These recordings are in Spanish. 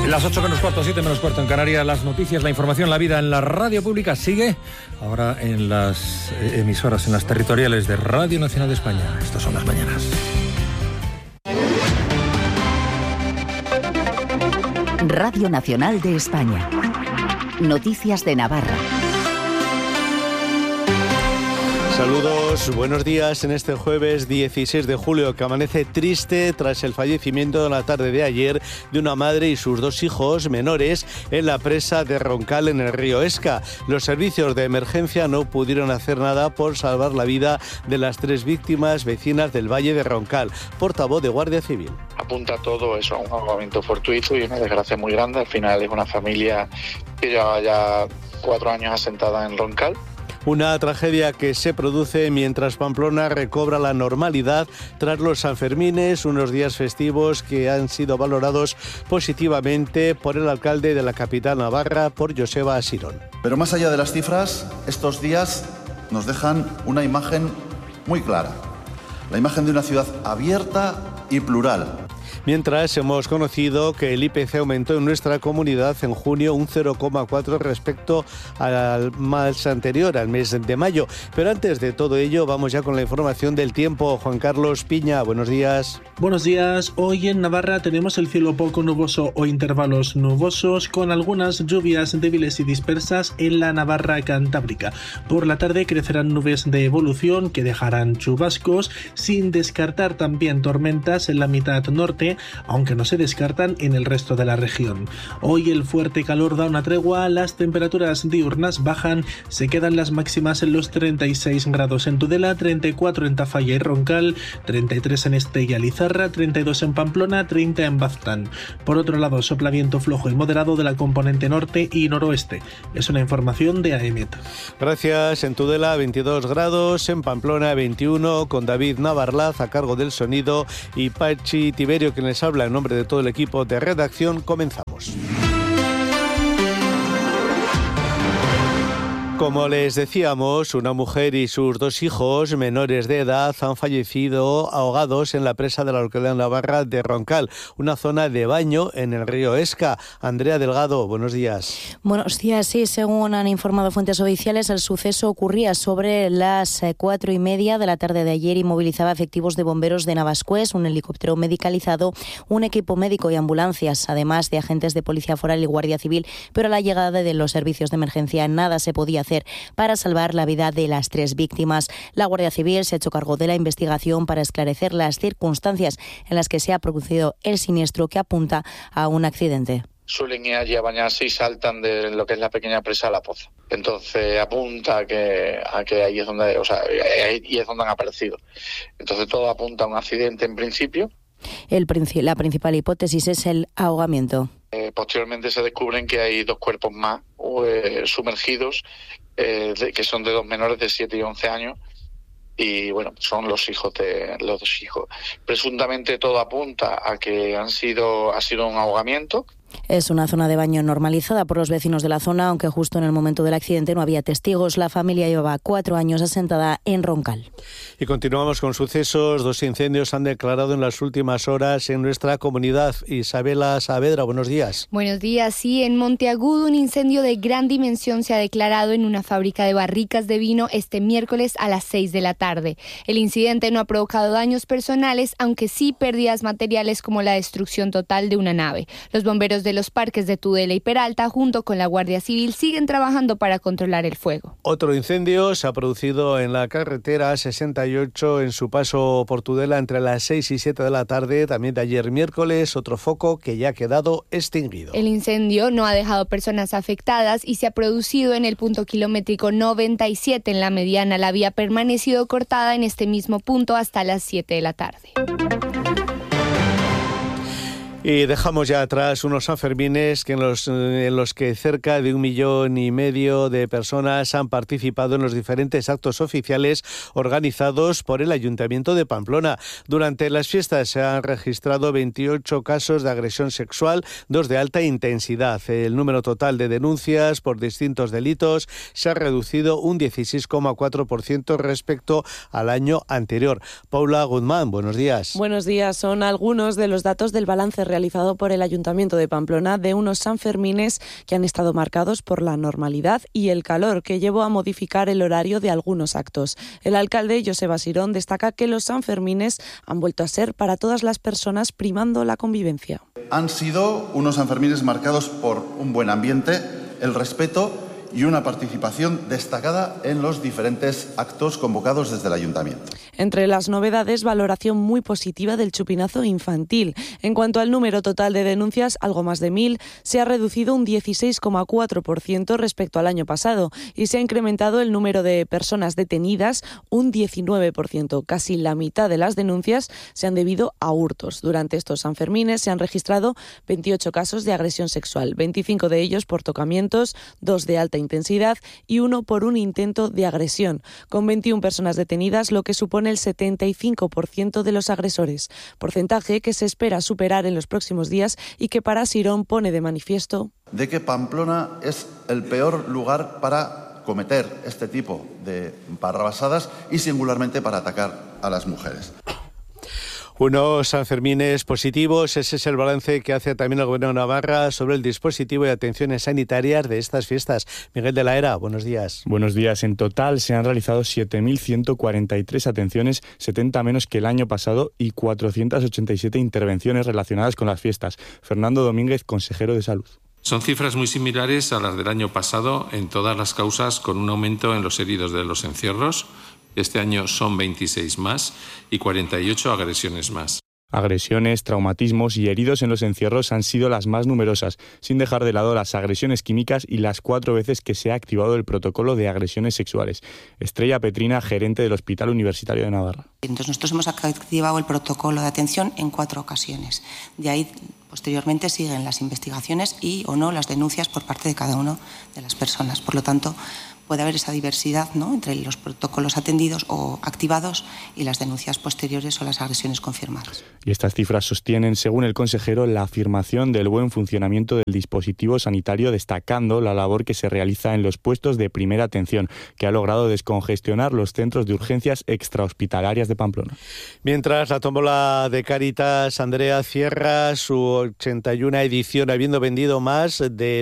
Las 8 menos cuarto, 7 menos cuarto en Canarias, las noticias, la información, la vida en la radio pública sigue ahora en las emisoras, en las territoriales de Radio Nacional de España. Estas son las mañanas. Radio Nacional de España. Noticias de Navarra. Saludos, buenos días en este jueves 16 de julio que amanece triste tras el fallecimiento de la tarde de ayer de una madre y sus dos hijos menores en la presa de Roncal en el río Esca. Los servicios de emergencia no pudieron hacer nada por salvar la vida de las tres víctimas vecinas del Valle de Roncal. Portavoz de Guardia Civil. Apunta todo eso a un ahogamiento fortuito y una desgracia muy grande. Al final es una familia que lleva ya 4 años asentada en Roncal. Una tragedia que se produce mientras Pamplona recobra la normalidad tras los Sanfermines, unos días festivos que han sido valorados positivamente por el alcalde de la capital navarra, por Joseba Asirón. Pero más allá de las cifras, estos días nos dejan una imagen muy clara, la imagen de una ciudad abierta y plural. Mientras hemos conocido que el IPC aumentó en nuestra comunidad en junio un 0,4 respecto al mes anterior, al mes de mayo. Pero antes de todo ello, vamos ya con la información del tiempo. Juan Carlos Piña, buenos días. Buenos días. Hoy en Navarra tenemos el cielo poco nuboso o intervalos nubosos, con algunas lluvias débiles y dispersas en la Navarra Cantábrica. Por la tarde crecerán nubes de evolución que dejarán chubascos, sin descartar también tormentas en la mitad norte, aunque no se descartan en el resto de la región. Hoy el fuerte calor da una tregua, las temperaturas diurnas bajan, se quedan las máximas en los 36 grados en Tudela, 34 en Tafalla y Roncal, 33 en Estella y Lizarra, 32 en Pamplona, 30 en Baztán. Por otro lado, sopla viento flojo y moderado de la componente norte y noroeste. Es una información de AEMET. Gracias. En Tudela 22 grados, en Pamplona 21, con David Navarlaz a cargo del sonido y Pachi Tiberio, que les habla en nombre de todo el equipo de redacción. Comenzamos. Como les decíamos, una mujer y sus dos hijos menores de edad han fallecido ahogados en la presa de la localidad navarra de Roncal, una zona de baño en el río Esca. Andrea Delgado, buenos días. Buenos días, sí, según han informado fuentes oficiales, el suceso ocurría sobre las 4:30 de la tarde de ayer y movilizaba efectivos de bomberos de Navascués, un helicóptero medicalizado, un equipo médico y ambulancias, además de agentes de Policía Foral y Guardia Civil, pero a la llegada de los servicios de emergencia nada se podía hacer para salvar la vida de las tres víctimas. La Guardia Civil se ha hecho cargo de la investigación para esclarecer las circunstancias en las que se ha producido el siniestro, que apunta a un accidente. Suelen ir allí a bañarse y saltan de lo que es la pequeña presa a la poza. Entonces apunta a que ahí es donde, ahí es donde han aparecido. Entonces todo apunta a un accidente en principio. La principal hipótesis es el ahogamiento. Posteriormente se descubren que hay 2 cuerpos más sumergidos, que son de 2 menores de 7 y 11 años, y bueno, son los dos hijos. Presuntamente todo apunta a que ha sido un ahogamiento. Es una zona de baño normalizada por los vecinos de la zona, aunque justo en el momento del accidente no había testigos. La familia llevaba 4 años asentada en Roncal. Y continuamos con sucesos. 2 incendios han declarado en las últimas horas en nuestra comunidad. Isabela Saavedra, buenos días. Buenos días. Sí, en Monteagudo un incendio de gran dimensión se ha declarado en una fábrica de barricas de vino este miércoles a las 6 de la tarde. El incidente no ha provocado daños personales, aunque sí pérdidas materiales como la destrucción total de una nave. Los bomberos de los parques de Tudela y Peralta, junto con la Guardia Civil, siguen trabajando para controlar el fuego. Otro incendio se ha producido en la carretera 68 en su paso por Tudela entre las 6 y 7 de la tarde, también de ayer miércoles, otro foco que ya ha quedado extinguido. El incendio no ha dejado personas afectadas y se ha producido en el punto kilométrico 97 en la mediana. La vía ha permanecido cortada en este mismo punto hasta las 7 de la tarde. Y dejamos ya atrás unos Sanfermines en los que cerca de 1,5 millones de personas han participado en los diferentes actos oficiales organizados por el Ayuntamiento de Pamplona. Durante las fiestas se han registrado 28 casos de agresión sexual, 2 de alta intensidad. El número total de denuncias por distintos delitos se ha reducido un 16,4% respecto al año anterior. Paula Guzmán, buenos días. Buenos días. Son algunos de los datos del balance realizado por el Ayuntamiento de Pamplona de unos Sanfermines que han estado marcados por la normalidad y el calor, que llevó a modificar el horario de algunos actos. El alcalde, Joseba Sirón, destaca que los Sanfermines han vuelto a ser para todas las personas, primando la convivencia. Han sido unos Sanfermines marcados por un buen ambiente, el respeto y una participación destacada en los diferentes actos convocados desde el Ayuntamiento. Entre las novedades, valoración muy positiva del chupinazo infantil. En cuanto al número total de denuncias, algo más de 1.000, se ha reducido un 16,4% respecto al año pasado y se ha incrementado el número de personas detenidas un 19%. Casi la mitad de las denuncias se han debido a hurtos. Durante estos Sanfermines se han registrado 28 casos de agresión sexual, 25 de ellos por tocamientos, 2 de alta intensidad y 1 por un intento de agresión, con 21 personas detenidas, lo que supone el 75% de los agresores, porcentaje que se espera superar en los próximos días y que para Sirón pone de manifiesto de que Pamplona es el peor lugar para cometer este tipo de barrabasadas y singularmente para atacar a las mujeres. Unos Sanfermines positivos, ese es el balance que hace también el Gobierno de Navarra sobre el dispositivo de atenciones sanitarias de estas fiestas. Miguel de la Era, buenos días. Buenos días. En total se han realizado 7.143 atenciones, 70 menos que el año pasado, y 487 intervenciones relacionadas con las fiestas. Fernando Domínguez, consejero de Salud. Son cifras muy similares a las del año pasado en todas las causas, con un aumento en los heridos de los encierros. Este año son 26 más y 48 agresiones más. Agresiones, traumatismos y heridos en los encierros han sido las más numerosas, sin dejar de lado las agresiones químicas y las 4 veces que se ha activado el protocolo de agresiones sexuales. Estrella Petrina, gerente del Hospital Universitario de Navarra. Entonces nosotros hemos activado el protocolo de atención en 4 ocasiones. De ahí, posteriormente, siguen las investigaciones y o no las denuncias por parte de cada una de las personas. Por lo tanto, puede haber esa diversidad, ¿no?, entre los protocolos atendidos o activados y las denuncias posteriores o las agresiones confirmadas. Y estas cifras sostienen, según el consejero, la afirmación del buen funcionamiento del dispositivo sanitario, destacando la labor que se realiza en los puestos de primera atención, que ha logrado descongestionar los centros de urgencias extrahospitalarias de Pamplona. Mientras la tómbola de Cáritas, Andrea, cierra su 81 edición, habiendo vendido más de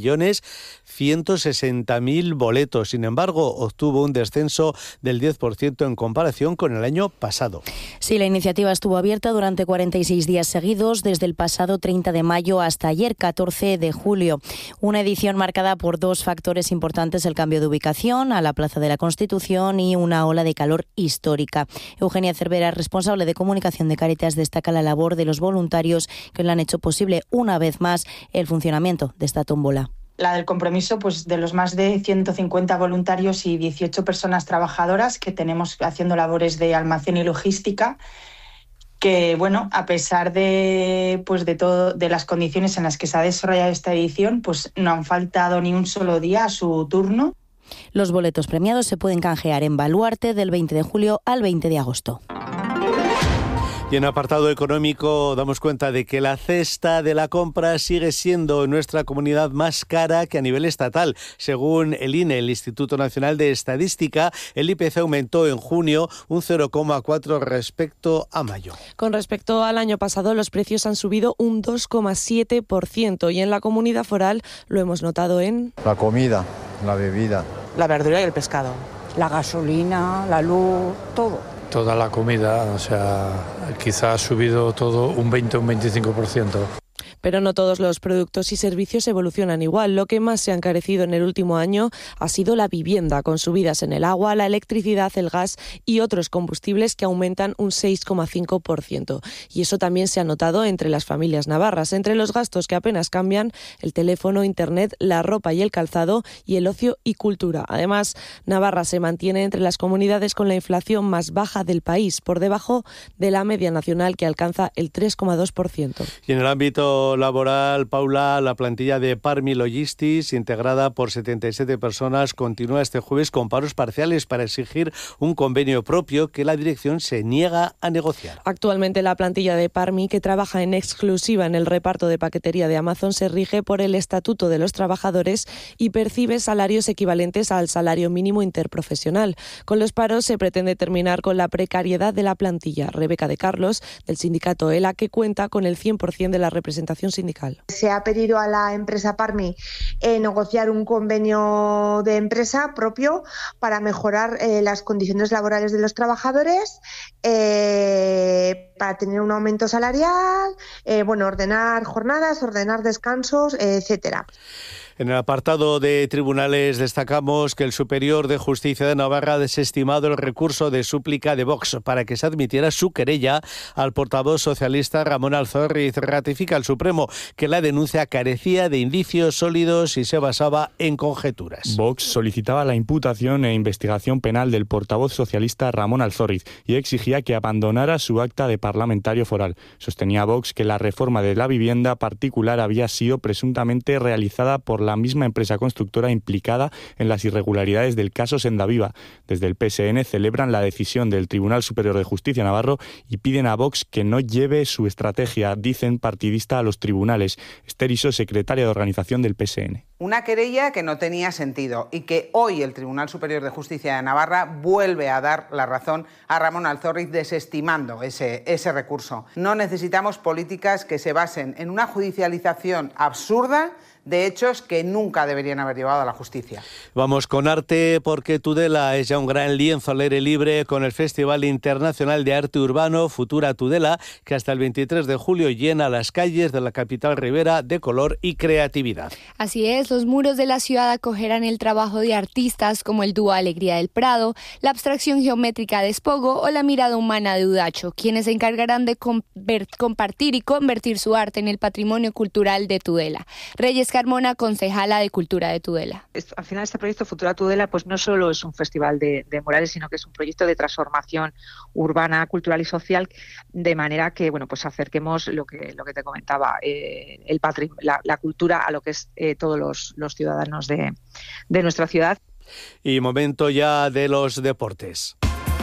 2.160.000 boletos. Sin embargo, obtuvo un descenso del 10% en comparación con el año pasado. Sí, la iniciativa estuvo abierta durante 46 días seguidos, desde el pasado 30 de mayo hasta ayer, 14 de julio. Una edición marcada por 2 factores importantes: el cambio de ubicación a la Plaza de la Constitución y una ola de calor histórica. Eugenia Cervera, responsable de comunicación de Cáritas, destaca la labor de los voluntarios que le han hecho posible una vez más el funcionamiento de esta tómbola. La del compromiso, pues, de los más de 150 voluntarios y 18 personas trabajadoras que tenemos haciendo labores de almacén y logística, que, bueno, a pesar de todo, de las condiciones en las que se ha desarrollado esta edición, pues no han faltado ni un solo día a su turno. Los boletos premiados se pueden canjear en Baluarte del 20 de julio al 20 de agosto. Y en apartado económico damos cuenta de que la cesta de la compra sigue siendo en nuestra comunidad más cara que a nivel estatal. Según el INE, el Instituto Nacional de Estadística, el IPC aumentó en junio un 0,4 respecto a mayo. Con respecto al año pasado, los precios han subido un 2,7% y en la comunidad foral lo hemos notado en la comida, la bebida, la verdura y el pescado, la gasolina, la luz, todo. Toda la comida, o sea, quizá ha subido todo un 20 o un 25%. Pero no todos los productos y servicios evolucionan igual. Lo que más se ha encarecido en el último año ha sido la vivienda, con subidas en el agua, la electricidad, el gas y otros combustibles que aumentan un 6,5%. Y eso también se ha notado entre las familias navarras. Entre los gastos que apenas cambian, el teléfono, internet, la ropa y el calzado y el ocio y cultura. Además, Navarra se mantiene entre las comunidades con la inflación más baja del país, por debajo de la media nacional, que alcanza el 3,2%. Y en el ámbito mercado laboral, Paula, la plantilla de Parmi Logistics, integrada por 77 personas, continúa este jueves con paros parciales para exigir un convenio propio que la dirección se niega a negociar. Actualmente la plantilla de Parmi, que trabaja en exclusiva en el reparto de paquetería de Amazon, se rige por el Estatuto de los Trabajadores y percibe salarios equivalentes al salario mínimo interprofesional. Con los paros se pretende terminar con la precariedad de la plantilla. Rebeca de Carlos, del sindicato ELA, que cuenta con el 100% de la representación sindical. Se ha pedido a la empresa Parmi negociar un convenio de empresa propio para mejorar las condiciones laborales de los trabajadores, para tener un aumento salarial, ordenar jornadas, ordenar descansos, etcétera. En el apartado de tribunales destacamos que el Superior de Justicia de Navarra ha desestimado el recurso de súplica de Vox para que se admitiera su querella al portavoz socialista Ramón Alzorriz. Ratifica el Supremo que la denuncia carecía de indicios sólidos y se basaba en conjeturas. Vox solicitaba la imputación e investigación penal del portavoz socialista Ramón Alzorriz y exigía que abandonara su acta de parlamentario foral. Sostenía Vox que la reforma de la vivienda particular había sido presuntamente realizada por la misma empresa constructora implicada en las irregularidades del caso Sendaviva. Desde el PSN celebran la decisión del Tribunal Superior de Justicia Navarro y piden a Vox que no lleve su estrategia, dicen, partidista a los tribunales. Esther Iso, secretaria de organización del PSN. Una querella que no tenía sentido y que hoy el Tribunal Superior de Justicia de Navarra vuelve a dar la razón a Ramón Alzorriz desestimando ese recurso. No necesitamos políticas que se basen en una judicialización absurda de hechos que nunca deberían haber llevado a la justicia. Vamos con arte, porque Tudela es ya un gran lienzo al aire libre con el Festival Internacional de Arte Urbano Futura Tudela, que hasta el 23 de julio llena las calles de la capital ribera de color y creatividad. Así es, los muros de la ciudad acogerán el trabajo de artistas como el dúo Alegría del Prado, la abstracción geométrica de Espogo o la mirada humana de Udacho, quienes se encargarán de compartir y convertir su arte en el patrimonio cultural de Tudela. Reyes Carmona, concejala de Cultura de Tudela. Al final este proyecto Futura Tudela pues no solo es un festival de murales, sino que es un proyecto de transformación urbana, cultural y social, de manera que pues acerquemos lo que te comentaba, la cultura a lo que es todos los ciudadanos de nuestra ciudad. Y momento ya de los deportes.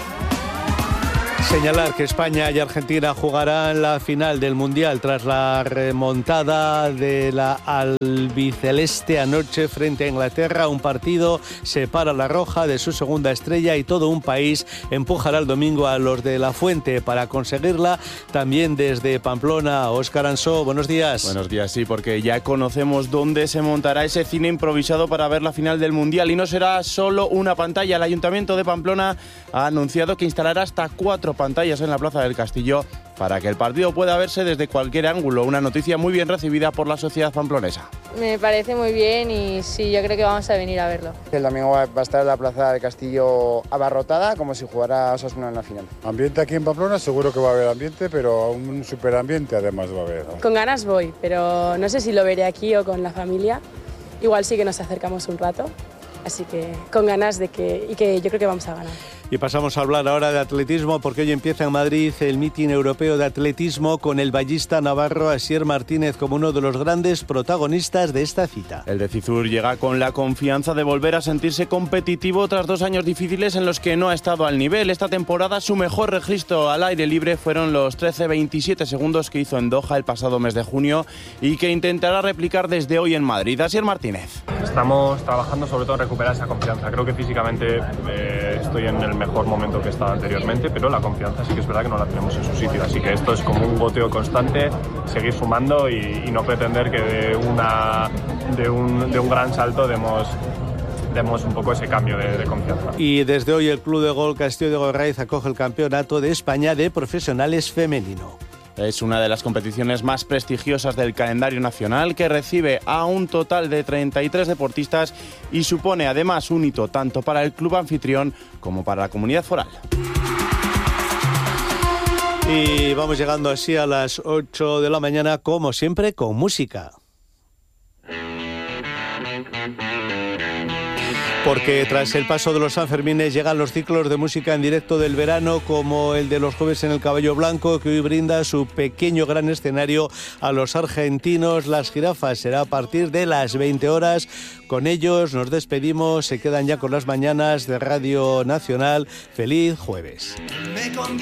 Señalar que España y Argentina jugarán la final del Mundial tras la remontada de la albiceleste anoche frente a Inglaterra. Un partido separa la roja de su segunda estrella y todo un país empujará el domingo a los de La Fuente para conseguirla. También desde Pamplona, Óscar Ansó, buenos días. Buenos días, sí, porque ya conocemos dónde se montará ese cine improvisado para ver la final del Mundial y no será solo una pantalla. El Ayuntamiento de Pamplona ha anunciado que instalará hasta 4 pantallas en la Plaza del Castillo para que el partido pueda verse desde cualquier ángulo. Una noticia muy bien recibida por la sociedad pamplonesa. Me parece muy bien y sí, yo creo que vamos a venir a verlo. El domingo va a estar la Plaza del Castillo abarrotada como si jugara Osasuna en la final. Ambiente aquí en Pamplona, seguro que va a haber ambiente, pero un superambiente además va a haber, ¿no? Con ganas voy, pero no sé si lo veré aquí o con la familia. Igual sí que nos acercamos un rato. Así que con ganas de que yo creo que vamos a ganar. Y pasamos a hablar ahora de atletismo, porque hoy empieza en Madrid el mitin europeo de atletismo con el vallista navarro Asier Martínez como uno de los grandes protagonistas de esta cita. El de Cizur llega con la confianza de volver a sentirse competitivo tras 2 años difíciles en los que no ha estado al nivel. Esta temporada su mejor registro al aire libre fueron los 13:27 segundos que hizo en Doha el pasado mes de junio y que intentará replicar desde hoy en Madrid. Asier Martínez. Estamos trabajando sobre todo en recuperar esa confianza. Creo que físicamente estoy en el mejor momento que estaba anteriormente, pero la confianza sí que es verdad que no la tenemos en su sitio. Así que esto es como un goteo constante, seguir sumando y no pretender que de un gran salto demos un poco ese cambio de confianza. Y desde hoy el Club de Golf Castillo de Gorraiz acoge el Campeonato de España de Profesionales Femenino. Es una de las competiciones más prestigiosas del calendario nacional, que recibe a un total de 33 deportistas y supone además un hito tanto para el club anfitrión como para la comunidad foral. Y vamos llegando así a las 8 de la mañana, como siempre, con música. Porque tras el paso de los Sanfermines llegan los ciclos de música en directo del verano, como el de los Jueves en el Caballo Blanco, que hoy brinda su pequeño gran escenario a los argentinos. Las Jirafas será a partir de las 20 horas. Con ellos nos despedimos, se quedan ya con las mañanas de Radio Nacional. Feliz jueves.